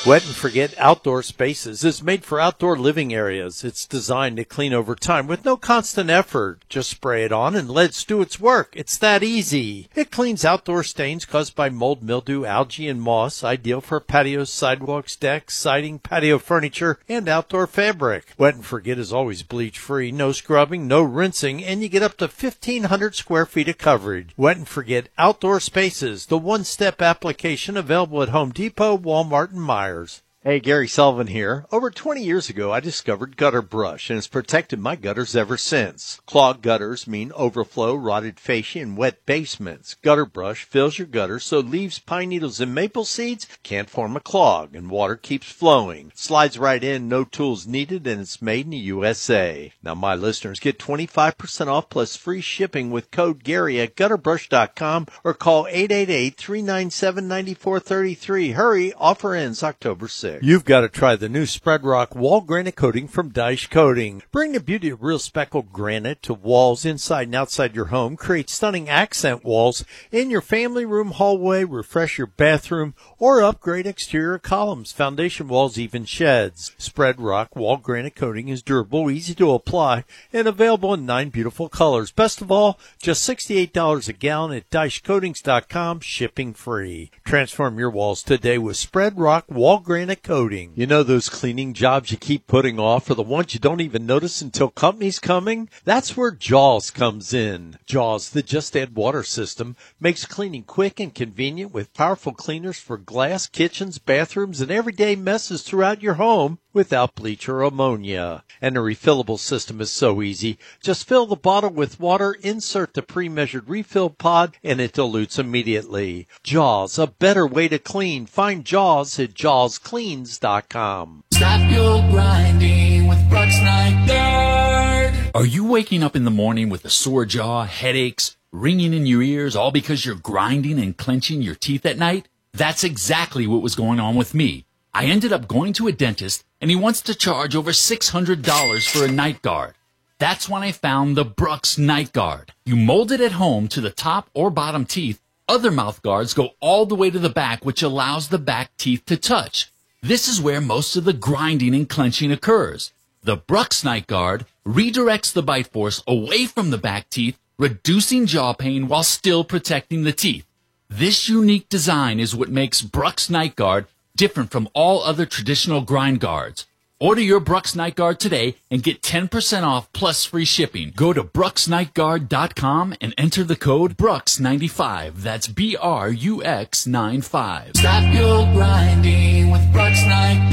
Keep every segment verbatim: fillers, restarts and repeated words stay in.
Wet and Forget Outdoor Spaces is made for outdoor living areas. It's designed to clean over time with no constant effort. Just spray it on and let it do its work. It's that easy. It cleans outdoor stains caused by mold, mildew, algae, and moss, ideal for patios, sidewalks, decks, siding, patio furniture, and outdoor fabric. Wet and Forget is always bleach-free, no scrubbing, no rinsing, and you get up to fifteen hundred square feet of coverage. Wet and Forget Outdoor Spaces, the one-step application available at Home Depot, Walmart, and Meijer. Hey, Gary Sullivan here. Over twenty years ago, I discovered Gutter Brush, and it's protected my gutters ever since. Clogged gutters mean overflow, rotted fascia, and wet basements. Gutter Brush fills your gutters so leaves, pine needles, and maple seeds can't form a clog, and water keeps flowing. Slides right in, no tools needed, and it's made in the U S A. Now, my listeners get twenty-five percent off plus free shipping with code Gary at gutter brush dot com or call eight eight eight, three nine seven, nine four three three. Hurry, offer ends October sixth. You've got to try the new Spread Rock Wall Granite Coating from Dyche Coating. Bring the beauty of real speckled granite to walls inside and outside your home. Create stunning accent walls in your family room, hallway, refresh your bathroom, or upgrade exterior columns, foundation walls, even sheds. Spread Rock Wall Granite Coating is durable, easy to apply, and available in nine beautiful colors. Best of all, just sixty-eight dollars a gallon at dyche coatings dot com, shipping free. Transform your walls today with Spread Rock Wall Granite Coating. You know those cleaning jobs you keep putting off, or the ones you don't even notice until company's coming? That's where Jaws comes in. Jaws, the Just Add Water system, makes cleaning quick and convenient with powerful cleaners for glass, kitchens, bathrooms, and everyday messes throughout your home without bleach or ammonia. And the refillable system is so easy. Just fill the bottle with water, insert the pre-measured refill pod, and it dilutes immediately. Jaws, a better way to clean. Find Jaws at jaws cleans dot com. Stop your grinding with Brooks Night Guard. Are you waking up in the morning with a sore jaw, headaches, ringing in your ears, all because you're grinding and clenching your teeth at night? That's exactly what was going on with me. I ended up going to a dentist, and he wants to charge over six hundred dollars for a night guard. That's when I found the Brooks Night Guard. You mold it at home to the top or bottom teeth. Other mouth guards go all the way to the back, which allows the back teeth to touch. This is where most of the grinding and clenching occurs. The Brooks Night Guard redirects the bite force away from the back teeth, reducing jaw pain while still protecting the teeth. This unique design is what makes Brooks Night Guard different from all other traditional grind guards. Order your Brooks Night Guard today and get ten percent off plus free shipping. Go to brooks night guard dot com and enter the code Brooks ninety-five. That's B R U X ninety-five. Stop your grinding with Brooks Night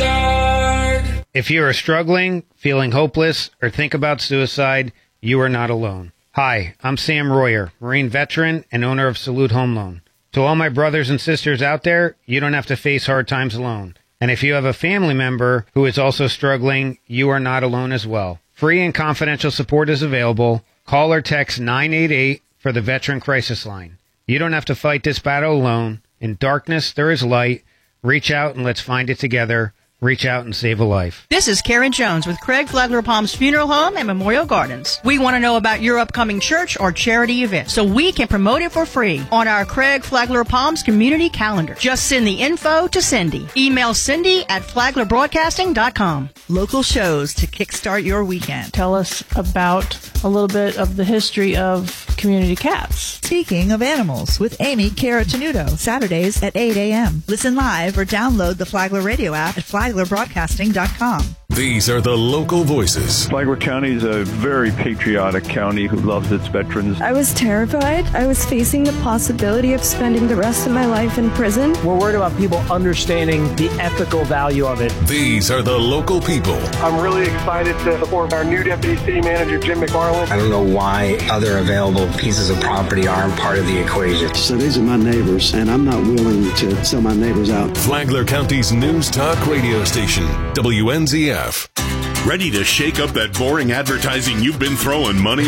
Guard. If you are struggling, feeling hopeless, or think about suicide, you are not alone. Hi, I'm Sam Royer, Marine veteran and owner of Salute Home Loan. To all my brothers and sisters out there, you don't have to face hard times alone. And if you have a family member who is also struggling, you are not alone as well. Free and confidential support is available. Call or text nine eight eight for the Veteran Crisis Line. You don't have to fight this battle alone. In darkness, there is light. Reach out and let's find it together. Reach out and save a life. This is Karen Jones with Craig Flagler Palms Funeral Home and Memorial Gardens. We want to know about your upcoming church or charity event so we can promote it for free on our Craig Flagler Palms community calendar. Just send the info to Cindy. Email Cindy at flagler broadcasting dot com. Local shows to kickstart your weekend. Tell us about a little bit of the history of community cats. Speaking of animals with Amy Caratanudo, Saturdays at eight a.m. Listen live or download the Flagler radio app at flagler broadcasting dot com. These are the local voices. Flagler County is a very patriotic county who loves its veterans. I was terrified. I was facing the possibility of spending the rest of my life in prison. We're worried about people understanding the ethical value of it. These are the local people. I'm really excited to support our new Deputy City Manager, Jim McFarland. I don't know why other available pieces of property aren't part of the equation. So these are my neighbors, and I'm not willing to sell my neighbors out. Flagler County's news talk radio station, W N Z F. Ready to shake up that boring advertising you've been throwing money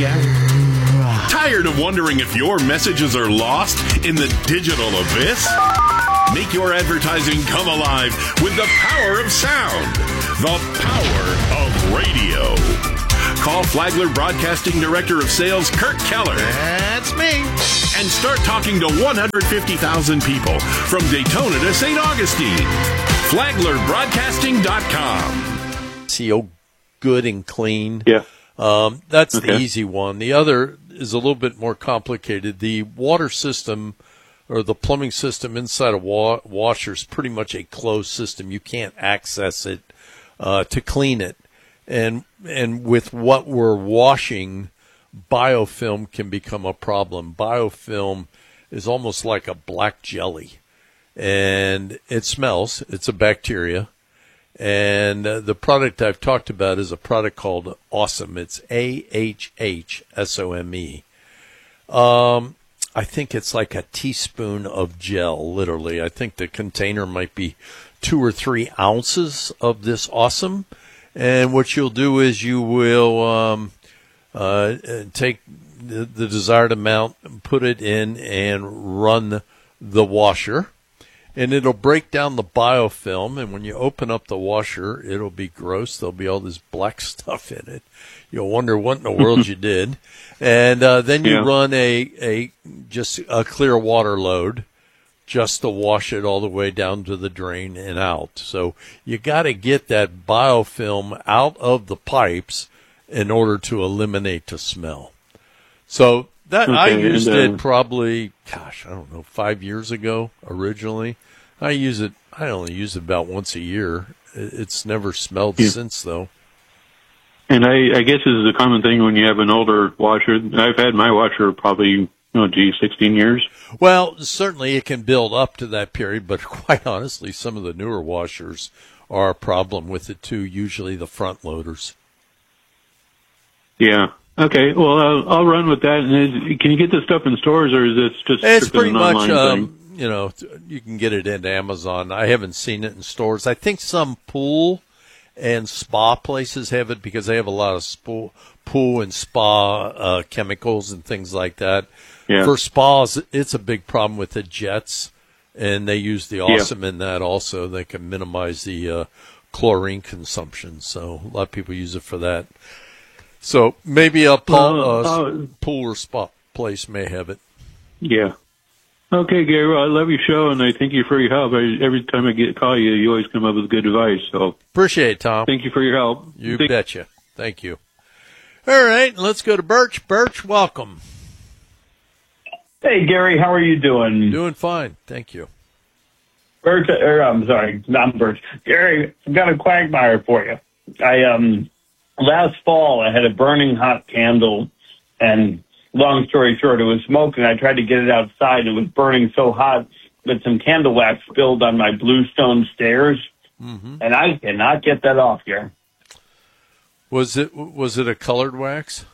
at? Tired of wondering if your messages are lost in the digital abyss? Make your advertising come alive with the power of sound, the power of radio. Call Flagler Broadcasting Director of Sales Kurt Keller. That's me. And start talking to one hundred fifty thousand people from Daytona to Saint Augustine. Flagler Broadcasting dot com. See, oh, good and clean. Yeah. Um, that's Okay. the easy one. The other is a little bit more complicated. The water system or the plumbing system inside a wa- washer is pretty much a closed system. You can't access it uh, to clean it. And and with what we're washing, biofilm can become a problem. Biofilm is almost like a black jelly, and it smells. It's a bacteria. And uh, the product I've talked about is a product called Awesome. It's A H H S O M E. Um, I think it's like a teaspoon of gel, literally. I think the container might be two or three ounces of this Awesome. And what you'll do is you will um, uh, take the, the desired amount, put it in, and run the washer. And it'll break down the biofilm, and when you open up the washer, it'll be gross. There'll be all this black stuff in it. You'll wonder what in the world you did. And uh, then you Yeah. run a, a just a clear water load just to wash it all the way down to the drain and out. So you got to get that biofilm out of the pipes in order to eliminate the smell. So that I Okay, used and, uh, it probably, gosh, I don't know, five years ago originally. I use it, I only use it about once a year. It- It's never smelled Yeah. since, though. And I, I guess this is a common thing when you have an older washer. I've had my washer probably, oh, gee, sixteen years. Well, certainly it can build up to that period, but quite honestly, some of the newer washers are a problem with it too, usually the front loaders. Yeah. Okay. Well, I'll, I'll run with that. And is, can you get this stuff in stores, or is this just It's strictly pretty an much, online um, thing? you know, you can get it into Amazon. I haven't seen it in stores. I think some pool and spa places have it because they have a lot of spo- pool and spa uh, chemicals and things like that. Yeah. For spas, it's a big problem with the jets, and they use the Yeah. Awesome in that also. They can minimize the uh, chlorine consumption, so a lot of people use it for that. So maybe a pool, Well, uh, uh, pool or spa place may have it. Yeah. Okay, Gary. Well, I love your show, and I thank you for your help. I, every time I get call you, you always come up with good advice. So Appreciate it, Tom. thank you for your help. You Thank- betcha. Thank you. All right, let's go to Birch. Birch, welcome. Hey, Gary, how are you doing? Doing fine. Thank you. Birch, or I'm sorry, not Birch. Gary, I've got a quagmire for you. I, um, last fall, I had a burning hot candle, and long story short, it was smoking. I tried to get it outside. It was burning so hot that some candle wax spilled on my bluestone stairs, Mm-hmm. and I cannot get that off here. Was it was it a colored wax?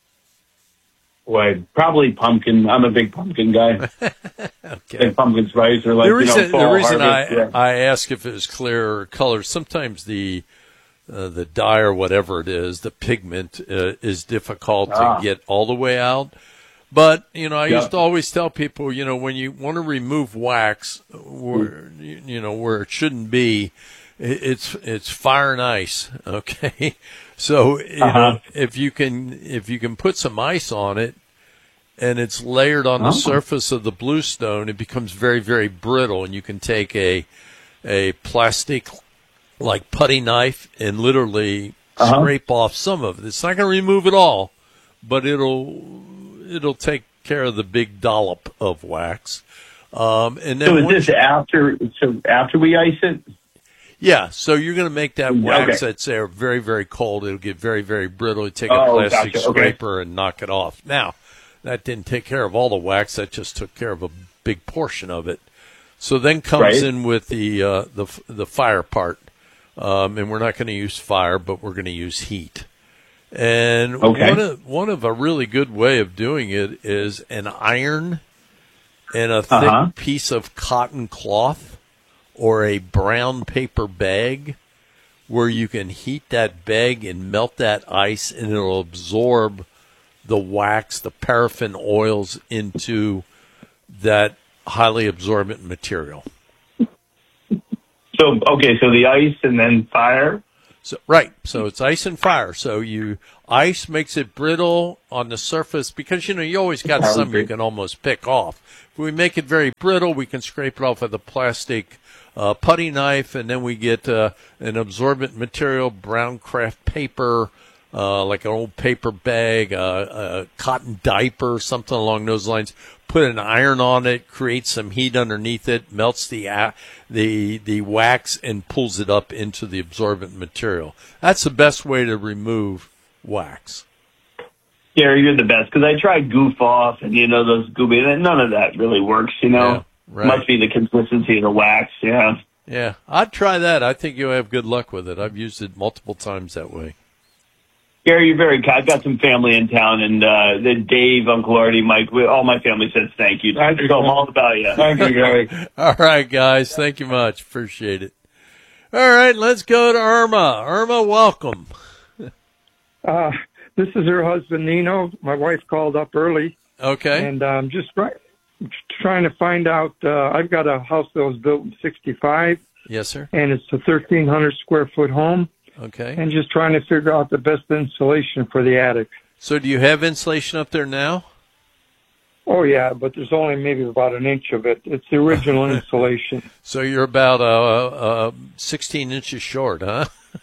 Well, probably pumpkin. I'm a big pumpkin guy. Okay. Big pumpkin spice or like, the reason, you know, fall the reason harvest, I, yeah. I ask if it was clear or color, sometimes the uh, the dye or whatever it is, the pigment uh, is difficult Ah. to get all the way out. But, you know, I Yep. used to always tell people, you know, when you want to remove wax where, you you know, where it shouldn't be, it- it's it's fire and ice, okay? So, you Uh-huh. know, if you can if you can put some ice on it, and it's layered on the Oh. surface of the bluestone, it becomes very, very brittle, and you can take a a plastic like putty knife and literally Uh-huh. scrape off some of it. It's not going to remove it all, but it'll it'll take care of the big dollop of wax. Um, and then So is once this after, so after we ice it? yeah, so you're going to make that Okay. wax that's there very, very cold. It'll get very, very brittle. You take a Oh, plastic gotcha. Okay. scraper and knock it off. Now, that didn't take care of all the wax. That just took care of a big portion of it. So then comes Right. in with the uh, the the fire part, um, and we're not going to use fire, but we're going to use heat. And Okay. one of one of a really good way of doing it is an iron and a thick Uh-huh. piece of cotton cloth or a brown paper bag, where you can heat that bag and melt that ice, and it'll absorb the wax, the paraffin oils into that highly absorbent material. So, okay, so the ice and then fire? So, right. So it's ice and fire. So you ice makes it brittle on the surface because, you know, you always got some you can almost pick off. If we make it very brittle, we can scrape it off with a plastic uh, putty knife, and then we get uh, an absorbent material, brown craft paper, uh, like an old paper bag, uh, a cotton diaper, something along those lines. Put an iron on it, creates some heat underneath it, melts the uh, the the wax, and pulls it up into the absorbent material. That's the best way to remove wax. Gary, you're the best, because I tried Goof Off and, you know, those gooby, none of that really works, you know. Yeah, right. Must be the consistency of the wax, yeah. Yeah, I'd try that. I think you'll have good luck with it. I've used it multiple times that way. Gary, you're very kind. I've got some family in town, and uh, the Dave, Uncle Artie, Mike, we, all my family says thank you. Thank you. All about you. Thank you, Gary. All right, guys. Thank you much. Appreciate it. All right, let's go to Irma. Irma, welcome. Uh, this is her husband, Nino. My wife called up early. Okay. And I'm um, just try, trying to find out. Uh, I've got a house that was built in sixty-five. Yes, sir. And it's a thirteen hundred square foot home. Okay. And just trying to figure out the best insulation for the attic. So do you have insulation up there now? Oh, yeah, but there's only maybe about an inch of it. It's the original insulation. So you're about uh, uh, sixteen inches short, huh?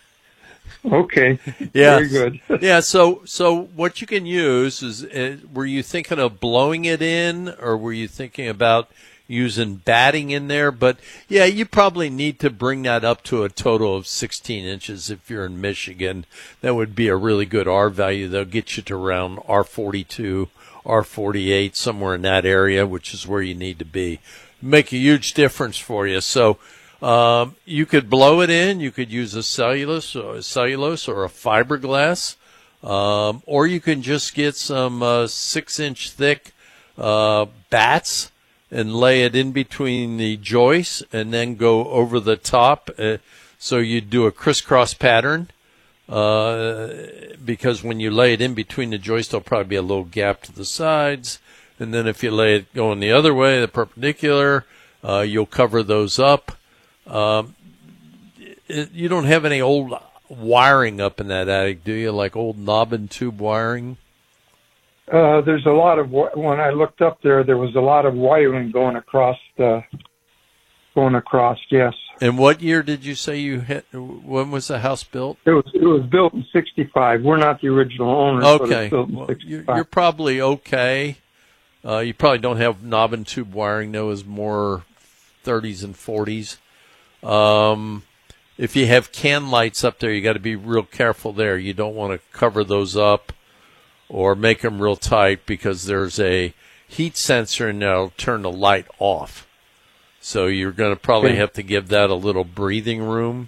Okay. Yeah. Very good. Yeah, so so what you can use is, uh, were you thinking of blowing it in, or were you thinking about using batting in there? But, yeah, you probably need to bring that up to a total of sixteen inches if you're in Michigan. That would be a really good R value. They'll get you to around R forty-two, R forty-eight, somewhere in that area, which is where you need to be. Make a huge difference for you. So um, you could blow it in. You could use a cellulose or a, cellulose or a fiberglass, um, or you can just get some uh, six-inch thick uh, bats and lay it in between the joists and then go over the top. Uh, so you do a crisscross pattern uh, because when you lay it in between the joists, there'll probably be a little gap to the sides. And then if you lay it going the other way, the perpendicular, uh, you'll cover those up. Um, it, you don't have any old wiring up in that attic, do you? Like old knob and tube wiring? Uh, there's a lot of, when I looked up there, there was a lot of wiring going across the, going across, yes. And what year did you say you hit, when was the house built? It was, it was built in sixty-five. We're not the original owners, okay. but it's built in well, sixty-five. You're, you're probably okay. Uh, you probably don't have knob and tube wiring, though, is more thirties and forties. Um, if you have can lights up there, you got to be real careful there. You don't want to cover those up or make them real tight because there's a heat sensor and that'll turn the light off. So you're going to probably okay. have to give that a little breathing room.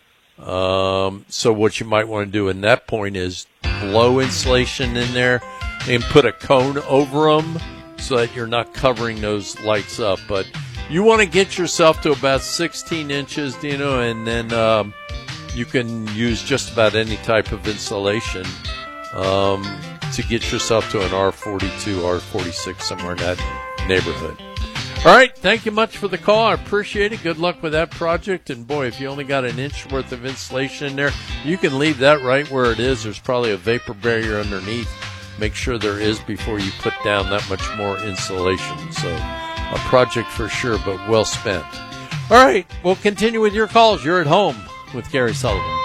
Um, so what you might want to do in that point is blow insulation in there and put a cone over them so that you're not covering those lights up. But you want to get yourself to about sixteen inches, you know, and then um, you can use just about any type of insulation um, to get yourself to an R forty-two, R forty-six, somewhere in that neighborhood. All right, thank you much for the call. I appreciate it. Good luck with that project. And, boy, if you only got an inch worth of insulation in there, you can leave that right where it is. There's probably a vapor barrier underneath. Make sure there is before you put down that much more insulation. So a project for sure, but well spent. All right, we'll continue with your calls. You're at home with Gary Sullivan.